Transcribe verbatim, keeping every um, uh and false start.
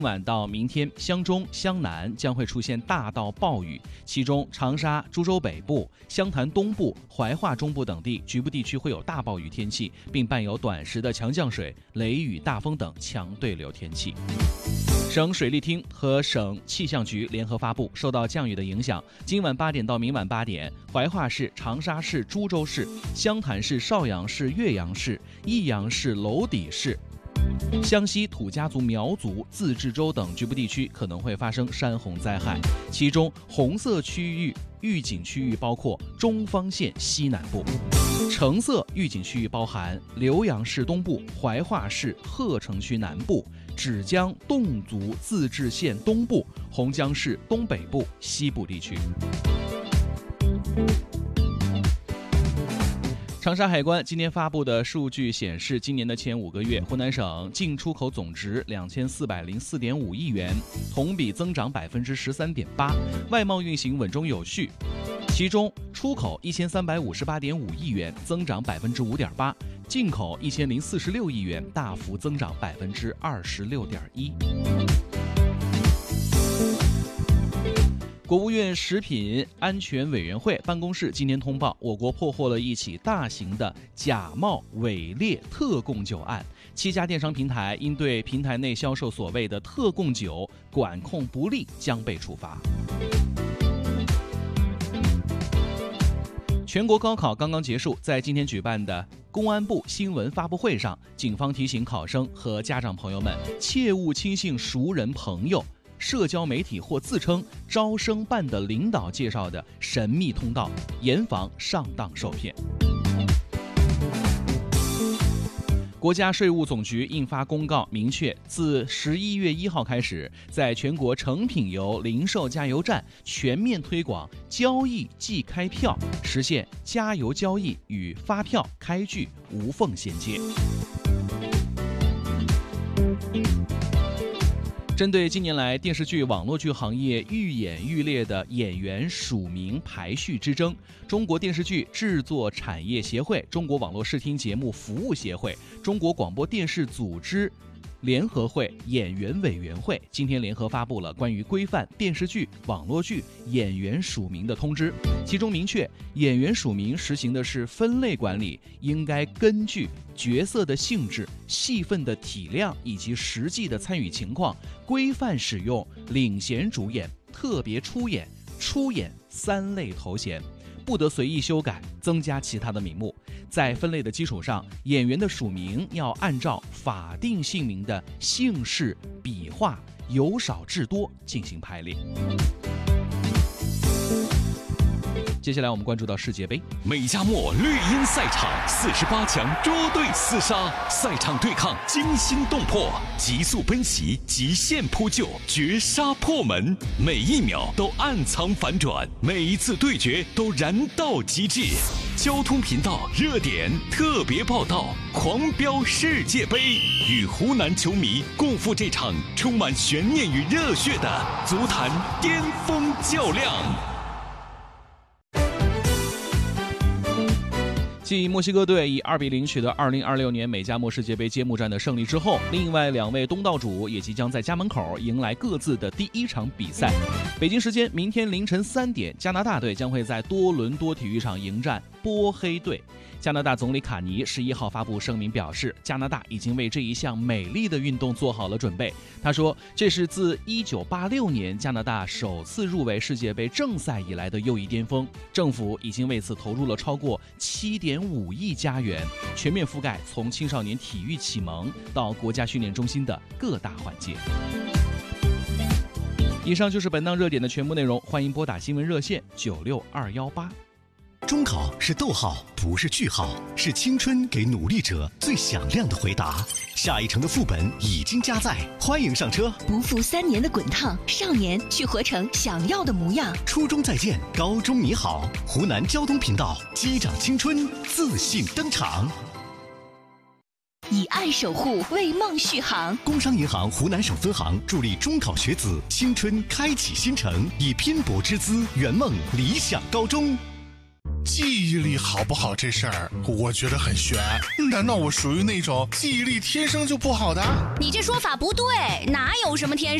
晚到明天，湘中、湘南将会出现大到暴雨，其中长沙、株洲北部、湘潭东部、怀化中部等地局部地区会有大暴雨天气，并伴有短时的强降水、雷雨、大风等强对流天气。省水利厅和省气象局联合发布，受到降雨的影响，今晚八点到明晚八点，怀化市、长沙市、株洲市、湘潭市、邵阳市、岳阳市、益阳市、娄底市、湘西土家族苗族自治州等局部地区可能会发生山洪灾害，其中红色区域预警区域包括中方县西南部，橙色预警区域包含浏阳市东部、怀化市鹤城区南部、芷江侗族自治县东部、洪江市东北部、西部地区。长沙海关今天发布的数据显示，今年的前五个月，湖南省进出口总值两千四百零四点五亿元，同比增长百分之十三点八，外贸运行稳中有序。其中，出口一千三百五十八点五亿元，增长百分之五点八；进口一千零四十六亿元，大幅增长百分之二十六点一。国务院食品安全委员会办公室今天通报，我国破获了一起大型的假冒伪劣特供酒案，七家电商平台因对平台内销售所谓的特供酒管控不力，将被处罚。全国高考刚刚结束，在今天举办的公安部新闻发布会上，警方提醒考生和家长朋友们，切勿轻信熟人朋友、社交媒体或自称招生办的领导介绍的神秘通道，严防上当受骗。国家税务总局印发公告，明确自十一月一号开始，在全国成品油零售加油站全面推广交易即开票，实现加油交易与发票开具无缝衔接。针对近年来电视剧、网络剧行业愈演愈烈的演员署名排序之争，中国电视剧制作产业协会、中国网络视听节目服务协会、中国广播电视组织联合会演员委员会今天联合发布了关于规范电视剧、网络剧演员署名的通知，其中明确，演员署名实行的是分类管理，应该根据角色的性质、戏份的体量以及实际的参与情况，规范使用领衔主演、特别出演、出演三类头衔，不得随意修改、增加其他的名目。在分类的基础上，演员的署名要按照法定姓名的姓氏、笔画由少至多进行排列。接下来我们关注到世界杯， 美加墨绿茵赛场四十八强捉对厮杀，赛场对抗惊心动魄，急速奔袭，极限扑救，绝杀破门，每一秒都暗藏反转，每一次对决都燃到极致。交通频道热点特别报道，狂飙世界杯，与湖南球迷共赴这场充满悬念与热血的足坛巅峰较量。 继墨西哥队以二比零取得二零二六年美加墨世界杯揭幕战的胜利之后，另外两位东道主也即将在家门口迎来各自的第一场比赛。北京时间明天凌晨三点，加拿大队将会在多伦多体育场迎战波黑队。加拿大总理卡尼十一号发布声明表示，加拿大已经为这一项美丽的运动做好了准备。他说，这是自一九八六年加拿大首次入围世界杯正赛以来的又一巅峰，政府已经为此投入了超过七点五亿加元，全面覆盖从青少年体育启蒙到国家训练中心的各大环节。以上就是本档热点的全部内容，欢迎拨打新闻热线九六二幺八。 中考是逗号，不是句号，是青春给努力者最响亮的回答。下一城的副本已经加载，欢迎上车。 不负三年的滚烫，少年去活成想要的模样。 初中再见，高中你好。湖南交通频道，击掌青春，自信登场。 以爱守护，为梦续航。 工商银行湖南省分行助力中考学子青春开启新程，以拼搏之姿圆梦理想高中。 记忆力好不好这事儿，我觉得很悬。难道我属于那种记忆力天生就不好的？ 你这说法不对，哪有什么天